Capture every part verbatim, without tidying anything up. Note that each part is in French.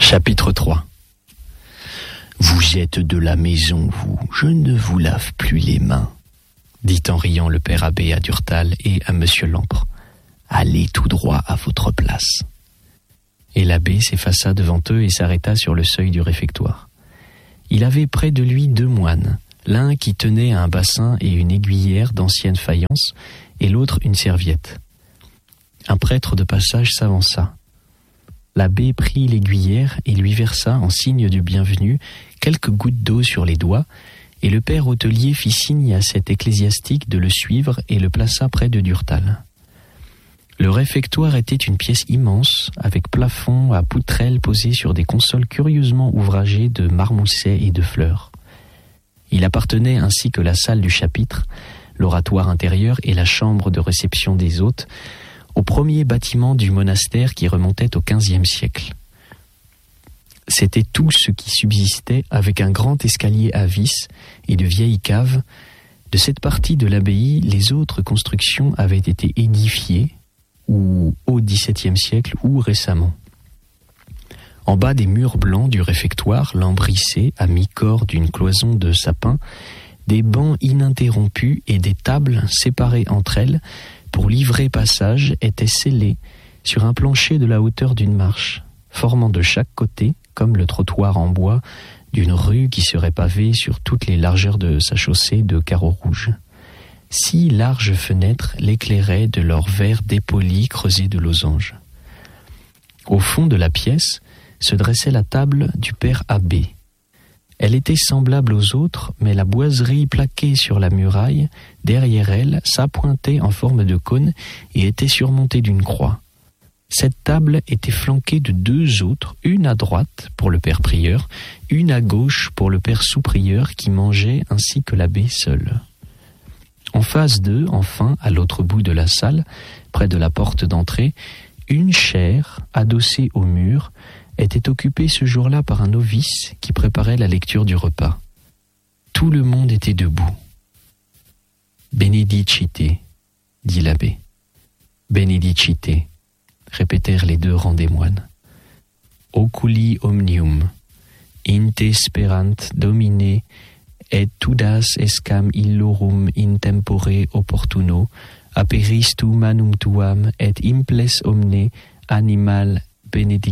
Chapitre trois. Vous êtes de la maison, vous, je ne vous lave plus les mains, dit en riant le père abbé à Durtal et à monsieur Lampre. Allez tout droit à votre place. Et l'abbé s'effaça devant eux et s'arrêta sur le seuil du réfectoire. Il avait près de lui deux moines, l'un qui tenait un bassin et une aiguillère d'ancienne faïence, et l'autre une serviette. Un prêtre de passage s'avança. L'abbé prit l'aiguillère et lui versa, en signe du bienvenu, quelques gouttes d'eau sur les doigts, et le père hôtelier fit signe à cet ecclésiastique de le suivre et le plaça près de Durtal. Le réfectoire était une pièce immense, avec plafond à poutrelles posées sur des consoles curieusement ouvragées de marmousets et de fleurs. Il appartenait, ainsi que la salle du chapitre, l'oratoire intérieur et la chambre de réception des hôtes, au premier bâtiment du monastère qui remontait au quinzième siècle. C'était tout ce qui subsistait, avec un grand escalier à vis et de vieilles caves. De cette partie de l'abbaye, les autres constructions avaient été édifiées, ou au dix-septième siècle, ou récemment. En bas des murs blancs du réfectoire, lambrissés à mi-corps d'une cloison de sapin, des bancs ininterrompus et des tables séparées entre elles pour livrer passage étaient scellés sur un plancher de la hauteur d'une marche, formant de chaque côté, comme le trottoir en bois d'une rue qui serait pavée sur toutes les largeurs de sa chaussée de carreaux rouges. Six larges fenêtres l'éclairaient de leurs verres dépolis creusés de losanges. Au fond de la pièce se dressait la table du père abbé. Elle était semblable aux autres, mais la boiserie plaquée sur la muraille, derrière elle, s'appointait en forme de cône et était surmontée d'une croix. Cette table était flanquée de deux autres, une à droite pour le père prieur, une à gauche pour le père sous-prieur qui mangeait ainsi que l'abbé seul. En face d'eux, enfin, à l'autre bout de la salle, près de la porte d'entrée, une chaire, adossée au mur, était occupée ce jour-là par un novice qui préparait la lecture du repas. Tout le monde était debout. « Benedicite » dit l'abbé. « Benedicite » répétèrent les deux rangs des moines. « Oculi omnium, in te sperant domine, et tudas escam illorum in tempore opportuno, aperis tu manum tuam, et imples omne animal benedictione. »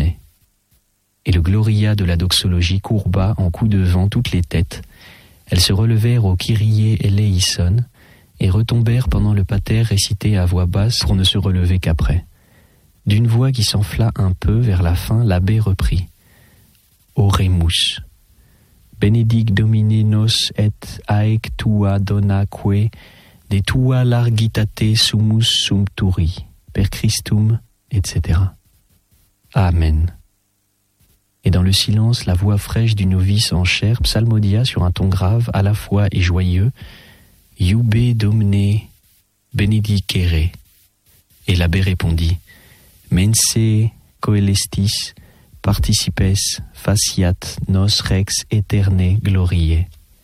Et le gloria de la doxologie courba en coup de vent toutes les têtes. Elles se relevèrent au Kyrie eleison et retombèrent pendant le pater récité à voix basse pour ne se relever qu'après. D'une voix qui s'enfla un peu vers la fin, l'abbé reprit. Oremus. Benedic Domine nos et aec tua donaque de tua largitate sumus sumpturi, per Christum, et cetera. Amen. Et dans le silence, la voix fraîche du novice en chair psalmodia sur un ton grave à la fois et joyeux, « Iube Domine benedicere » Et l'abbé répondit, « Mense coelestis participes faciat nos rex aeterne gloriae. »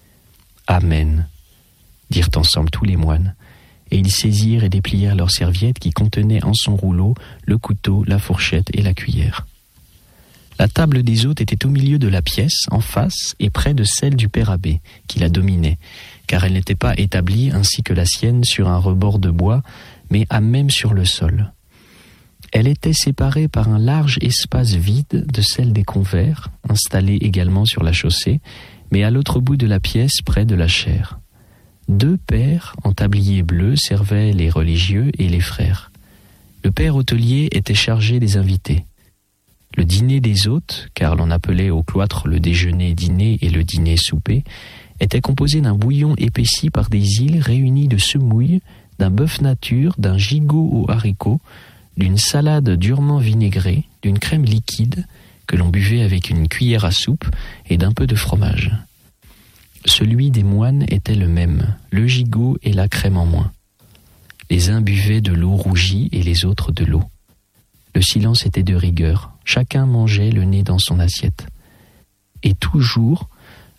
Amen, dirent ensemble tous les moines, et ils saisirent et déplièrent leurs serviettes qui contenaient en son rouleau le couteau, la fourchette et la cuillère. La table des hôtes était au milieu de la pièce, en face et près de celle du père abbé, qui la dominait, car elle n'était pas établie ainsi que la sienne sur un rebord de bois, mais à même sur le sol. Elle était séparée par un large espace vide de celle des convers, installée également sur la chaussée, mais à l'autre bout de la pièce, près de la chaire. Deux pères en tablier bleu servaient les religieux et les frères. Le père hôtelier était chargé des invités. Le dîner des hôtes, car l'on appelait au cloître le déjeuner-dîner et le dîner-souper, était composé d'un bouillon épaissi par des îles réunies de semouilles, d'un bœuf nature, d'un gigot aux haricots, d'une salade durement vinaigrée, d'une crème liquide que l'on buvait avec une cuillère à soupe et d'un peu de fromage. Celui des moines était le même, le gigot et la crème en moins. Les uns buvaient de l'eau rougie et les autres de l'eau. Le silence était de rigueur, chacun mangeait le nez dans son assiette. Et toujours,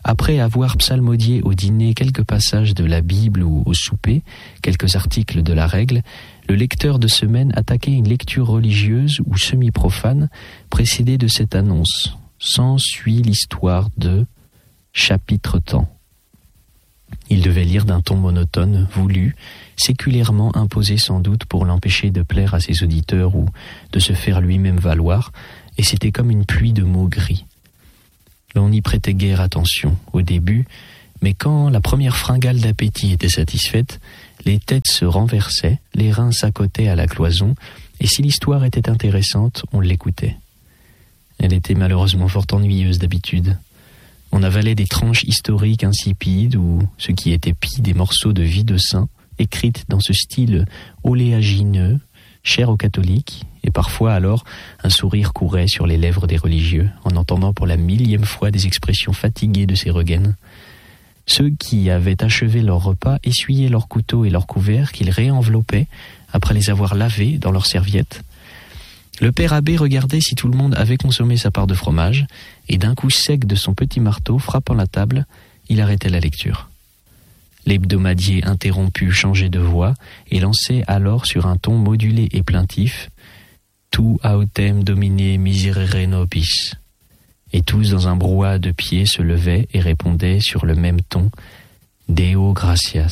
Après avoir psalmodié au dîner quelques passages de la Bible ou au souper, quelques articles de la règle, le lecteur de semaine attaquait une lecture religieuse ou semi-profane précédée de cette annonce. S'ensuit l'histoire de chapitre temps. Il devait lire d'un ton monotone, voulu, séculairement imposé sans doute pour l'empêcher de plaire à ses auditeurs ou de se faire lui-même valoir, et c'était comme une pluie de mots gris. L'on n'y prêtait guère attention au début, mais quand la première fringale d'appétit était satisfaite, les têtes se renversaient, les reins s'accotaient à la cloison, et si l'histoire était intéressante, on l'écoutait. Elle était malheureusement fort ennuyeuse d'habitude. On avalait des tranches historiques insipides ou, ce qui était pis, des morceaux de vie de saint, écrites dans ce style oléagineux, cher aux catholiques, et parfois alors un sourire courait sur les lèvres des religieux, en entendant pour la millième fois des expressions fatiguées de ces regaines. Ceux qui avaient achevé leur repas essuyaient leurs couteaux et leurs couverts qu'ils réenveloppaient après les avoir lavés dans leurs serviettes. Le père abbé regardait si tout le monde avait consommé sa part de fromage, et d'un coup sec de son petit marteau frappant la table, il arrêtait la lecture. L'hebdomadier interrompu changeait de voix et lançait alors sur un ton modulé et plaintif « Tu autem domine miserere nobis ». Et tous dans un brouhaha de pieds se levaient et répondaient sur le même ton « Deo gratias ».